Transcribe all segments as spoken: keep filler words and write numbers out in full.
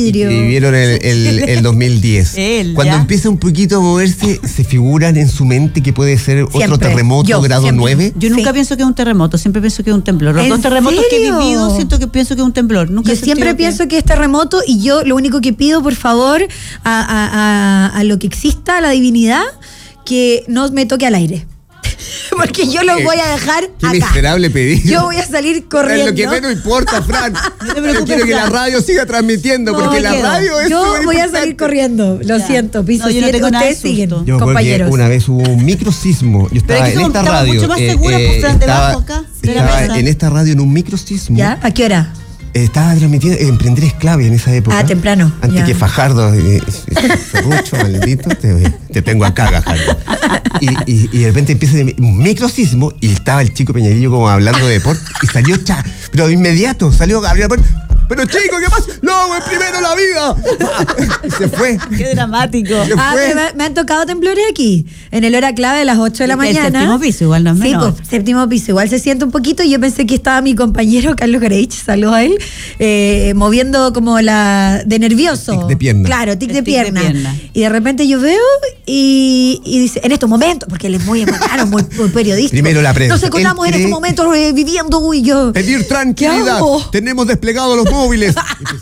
vidrio. Y vivieron el, el, el dos mil diez. Él, Cuando ¿ya? empieza un poquito a moverse, se figuran en su mente que puede ser otro Siempre. terremoto Yo, grado siempre. nueve. Yo nunca Sí. pienso que es un terremoto, siempre pienso que es un temblor. Los ¿En dos terremotos que he serio? vivido, siento que pienso que es un temblor. Nunca Yo he siempre sentido pienso que es terremoto y yo lo único que pido, por favor, a, a, a, a lo que exista, a la divinidad, que no me toque al aire. Porque yo lo voy a dejar Qué acá. miserable pedido. Yo voy a salir corriendo. Es lo que menos importa, Fran. te Yo preocupes, quiero que la Fran. radio siga transmitiendo, No, porque me la quedo. radio es Yo súper voy a importante. salir corriendo. Lo Ya. siento, piso No, yo no siete. tengo nada de Ustedes siguen, susto. Yo me acuerdo que compañeros. una vez hubo un microsismo. Yo Pero estaba es que en somos- esta estamos radio. mucho más seguras, pues, Fran, debajo acá, de la estaba mesa. en esta radio en un microsismo. ¿Ya? ¿A qué hora? Eh, Estaba transmitiendo Emprender es clave en esa época. Ah, temprano, Antes ya. que Fajardo, eh, Ferrucho, maldito, te, te tengo acá, Fajardo. Y, y, y de repente empieza un microsismo y estaba el chico Peñadillo como hablando de deporte y salió, cha, pero de inmediato salió Gabriel. Pero chico, ¿qué pasa? No, güey, primero la vida. Y se fue. Qué dramático. Se Ah, fue. pero me, me han tocado temblores aquí, en el hora clave de las ocho de la El mañana. séptimo piso, igual no es Sí, menor. pues, séptimo piso, igual se siente un poquito. Y yo pensé que estaba mi compañero Carlos Gareich, saludos a él, eh, moviendo como la de nervioso. Tic de pierna. Claro, tic, El de, tic de pierna. pierna. Y de repente yo veo y, y dice, en estos momentos, porque él es muy claro, muy, muy periodístico. Primero la prensa. Nos encontramos Él en cree- estos momentos eh, viviendo y yo. Pedir tranquilidad. hago? Tenemos desplegados los móviles.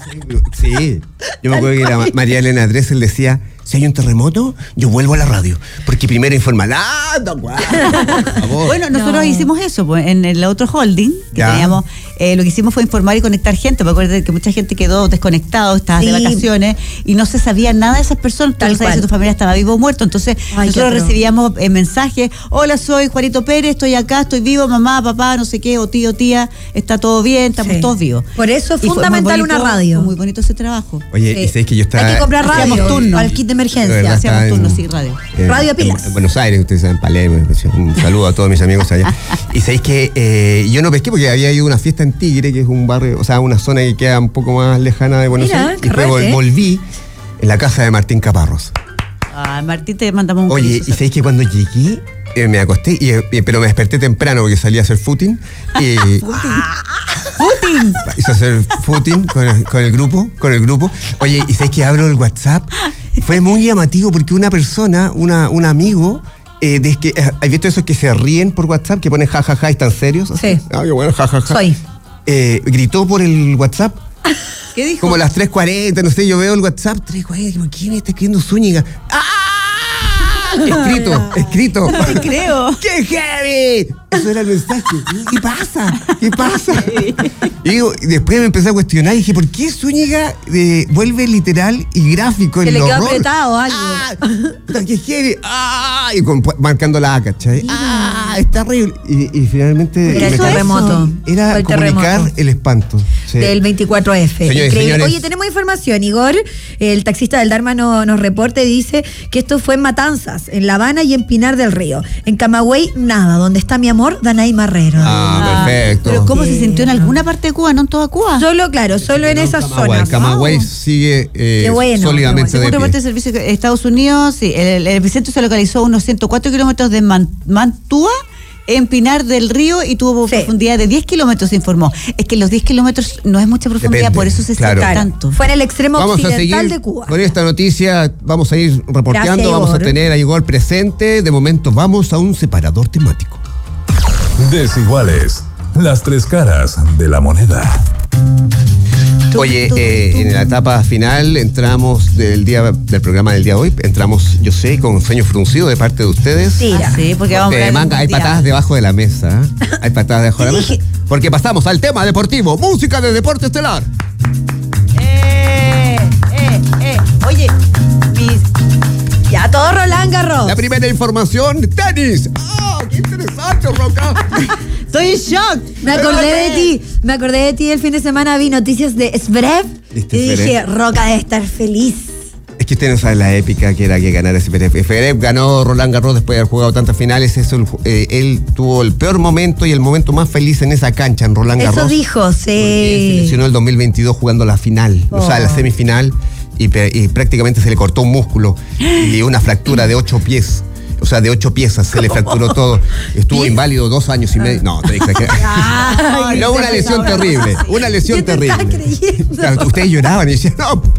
Sí. Yo me acuerdo que la María Elena Dressel decía, si hay un terremoto, yo vuelvo a la radio. Porque primero informa. ¡Ah, no, guau! Por favor. Bueno, nosotros No. hicimos eso pues, en el otro holding que Ya. teníamos. Eh, lo que hicimos fue informar y conectar gente. Me acuerdo que mucha gente quedó desconectada, estaba Sí. de vacaciones y no se sabía nada de esas personas. Tú Tal no sabías cual. si tu familia estaba vivo o muerto. Entonces, Ay, qué nosotros atroz. recibíamos eh, mensajes: hola, soy Juanito Pérez, estoy acá, estoy vivo, mamá, papá, no sé qué, o tío, tía, está todo bien, estamos Sí. todos vivos. Por eso es Y fue muy fundamental bonito, una radio. fue muy bonito ese trabajo. Oye, Sí. y sabéis que yo estaba. Hay que comprar Hacíamos radio turno. para el kit de de emergencia. verdad, Hacíamos estaba en- turno, sí, radio. en- Radio en- Pilas. En Buenos Aires, ustedes saben, Palermo. Un saludo a todos mis amigos allá. Y sabéis que eh, yo no pesqué porque había ido a una fiesta en Tigre, que es un barrio, o sea, una zona que queda un poco más lejana de Buenos Mira, Aires. Y después carrete. vol- volví en la casa de Martín Caparros. Ah, Martín, te mandamos un Oye, cariño. y sabéis que cuando llegué, eh, me acosté, y, eh, pero me desperté temprano porque salí a hacer footing. Y ¡Putin! hice hacer footing con el, con el grupo, con el grupo. Oye, y sabéis que abro el WhatsApp. Fue muy llamativo porque una persona, una, un amigo, eh, de que, eh, ¿has visto esos que se ríen por WhatsApp, que ponen jajaja ja, ja, y están serios? Sí. Ah, qué bueno, jajaja. Ja, ja. Soy. Eh, gritó por el WhatsApp. ¿Qué dijo? Como a las tres cuarenta, no sé, yo veo el WhatsApp, tres cuarenta, ¿por qué me está escribiendo Zúñiga? ¡Ah! Escrito, escrito. Te creo. ¡Qué heavy! Eso era el mensaje. ¿Qué pasa? ¿Qué pasa? Y, digo, y después me empecé a cuestionar y dije, ¿por qué Zúñiga eh, vuelve literal y gráfico Se el le quedó horror? apretado algo. ¡Ah! puta, ¡Qué heavy! ¡Ah! Y con- marcando la A, ¿cachai? ¡Ah! Es terrible. Y, y finalmente... Era el me- terremoto. Era Fue el comunicar terremoto. el espanto. Sí. Del veinticuatro F. Señores, Increíble. señores. Oye, tenemos información. Igor, el taxista del Dharma, no- nos reporta y dice que esto fue en Matanzas, en La Habana y en Pinar del Río. En Camagüey, nada. Donde está mi amor, Danay Marrero. Ah, perfecto. Pero ¿cómo se Sí, sintió en no. alguna parte de Cuba, no en toda Cuba? Solo, claro, solo en esas Camagüey. zonas. Camagüey Wow. sigue eh, Qué bueno, sólidamente qué Según de reporte pie. del servicio de Estados Unidos, sí, el, el epicentro se localizó a unos ciento cuatro kilómetros de Man- Mantua, en Pinar del Río, y tuvo Sí. profundidad de diez kilómetros, se informó. Es que los diez kilómetros no es mucha profundidad, Depende, por eso se claro. siente Claro, tanto. fue en el extremo Vamos a occidental seguir de Cuba. con esta noticia, vamos a ir reporteando, Gracias, vamos a Igor. tener a Igor presente. De momento vamos a un separador temático. Desiguales. Las tres caras de la moneda. Oye, Tum, tum, eh, tum. en la etapa final entramos del día del programa del día de hoy, entramos, yo sé, con sueño fruncido de parte de ustedes. Sí. Ah, sí, porque vamos a Porque hablar del manga, hay mundial. patadas debajo de la mesa. ¿eh? Hay patadas debajo de la mesa. Dije- Porque pasamos al tema deportivo, música de deporte estelar. Eh, eh, eh. Oye, mis- Ya, todo Roland Garros. La primera información, tenis. ¡Ah, qué interesante, Roca! estoy en shock. Me acordé de ti, me acordé de ti el fin de semana, vi noticias de Zverev y ¿Viste dije, Zverev? Roca debe estar feliz. Es que usted no sabe la épica que era que ganara ese Zverev. Zverev ganó Roland Garros después de haber jugado tantas finales. Eso, eh, él tuvo el peor momento y el momento más feliz en esa cancha, en Roland Garros. Eso dijo, Porque se sí. lesionó el dos mil veintidós jugando la final, o sea, la Oh. semifinal, y, pe- y prácticamente se le cortó un músculo y una fractura de ocho pies. O sea, de ocho piezas se le fracturó todo. Estuvo ¿Pies? inválido dos años y medio. No, te exageré. Ay, No, una lesión terrible. Una lesión Yo te estaba terrible. creyendo. Claro, ustedes lloraban y decían, no,